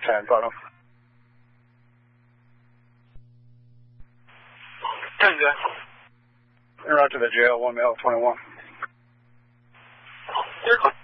10, bottom. 10 good. En route to the jail, 1 male, 21. Clear.